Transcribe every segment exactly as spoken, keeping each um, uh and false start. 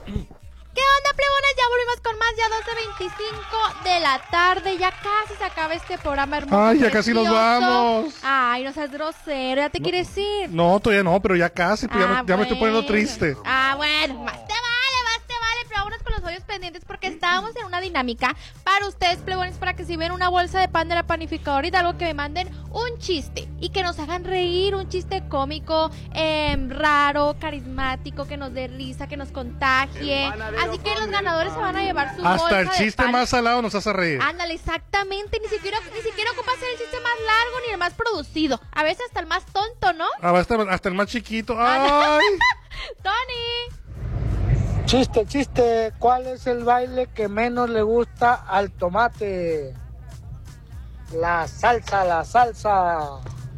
¿Qué onda, plebones? Ya volvimos con más, ya doce veinticinco de la tarde, ya casi se acaba este programa hermoso. Ay, ya casi nos vamos. Ay, no seas grosero, ¿ya te no, quieres ir? No, todavía no, pero ya casi, pues ah, ya, me, ya bueno. me estoy poniendo triste. Ah, bueno, más te vale, más te vale, pero vámonos con los hoyos pendientes porque estábamos en una dinámica para ustedes, plebones, para que si ven una bolsa de pan de la panificadora y de algo que me manden un chiste y que nos hagan reír, un chiste cómico, eh, raro, carismático, que nos dé risa, que nos contagie. Así que los ganadores se van a llevar su bolsa Hasta el de chiste pan. más salado nos hace reír. Ándale, exactamente, ni siquiera, ni siquiera ocupa ser el chiste más largo ni el más producido. A veces hasta el más tonto, ¿no? Hasta, hasta el más chiquito. ¡Ay! Tony. Chiste, chiste, ¿cuál es el baile que menos le gusta al tomate? La salsa, la salsa.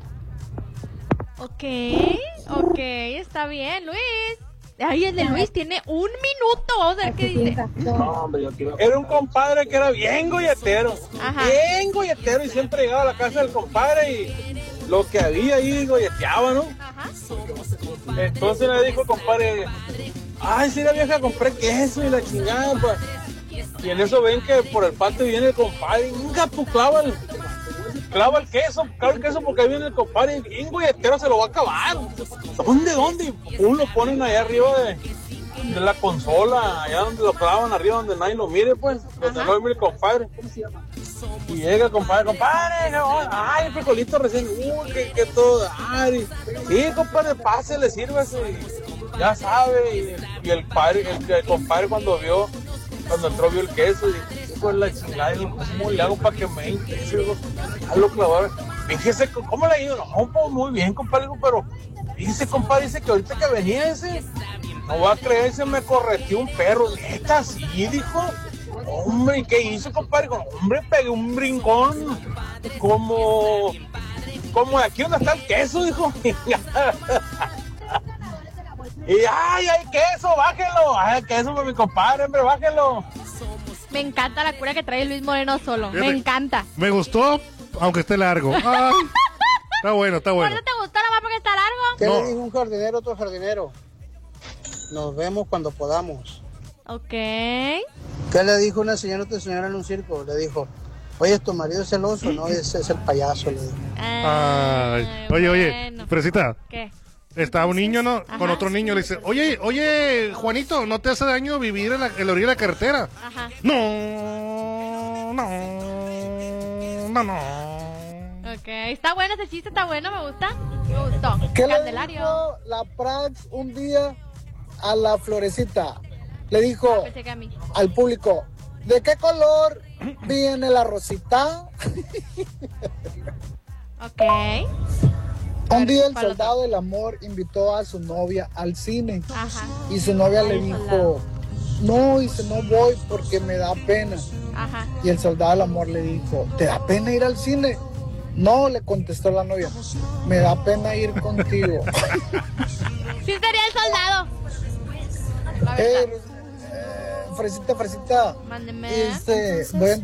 Ok, ok, está bien, Luis. Ay, el de Luis tiene un minuto. Vamos a ver qué dice. No, hombre, yo quiero... Era un compadre que era bien golletero. Ajá. Bien golletero y siempre llegaba a la casa del compadre y lo que había ahí golleteaba, ¿no? Ajá. Entonces le dijo el compadre, ay, si la vieja compré queso y la chingada, pues. Y en eso ven que por el patio viene el compadre y nunca pues clava el, clava el queso, clava el queso porque ahí viene el compadre y bien golletero se lo va a acabar. ¿Dónde, dónde? Uno lo ponen allá arriba de, de la consola, allá donde lo clavan arriba donde nadie lo mire, pues. Donde no lo mire el compadre. Y llega el compadre, compadre, ay, el frijolito recién, uy, que, que todo, ay, sí, compadre, pásele, sírvase, ya sabe, y, y el padre, el, el compadre cuando vio, cuando entró vio el queso, y pues la chingada, y dijo, ¿cómo le hago para que me interese? Digo, a lo clavar, fíjese, ¿cómo le digo? No, pues muy bien, compadre, digo, pero, fíjese, compadre, dice que ahorita que venía ese, no va a creer, se me correteó un perro, neta, sí, dijo. Hombre, ¿y qué hizo, compadre? Hombre, pegué un brincón como como de aquí donde está el queso, dijo. Y ay, ay, queso, bájelo. Ay, queso para mi compadre, hombre, bájelo. Me encanta la cura que trae Luis Moreno solo. Me encanta. Me gustó, aunque esté largo. Ay, está bueno, está bueno. ¿Por qué te gustó nada más porque está largo? ¿Qué No. le dijo un jardinero a otro jardinero? Nos vemos cuando podamos. Ok. ¿Qué le dijo una señora a otra señora en un circo? Le dijo, oye, ¿tu marido es celoso? No, ese es el payaso, le dijo. Ay, Ay, oye, oye, bueno. Fresita, ¿Qué? está un niño, ¿no? Ajá. Con otro niño, le dice, oye, oye, Juanito, ¿no te hace daño vivir en la, en la orilla de la carretera? Ajá. No, no, no, no. Ok, está bueno ese chiste, está bueno, me gusta. Me gustó. ¿Qué le Candelario. dijo la Prax un día a la Florecita? Le dijo Pensé que a mí. al público, ¿de qué color viene la rosita? Ok. Un día el ¿Cuál otro? soldado del amor invitó a su novia al cine Ajá. y su novia le Ay, dijo, soldado. no, dice, no voy porque me da pena. Ajá. Y el soldado del amor le dijo, ¿te da pena ir al cine? No, le contestó la novia, me da pena ir contigo. Sí sería el soldado. La Eh, verdad. eh, fresita, fresita, Mándeme. este, voy a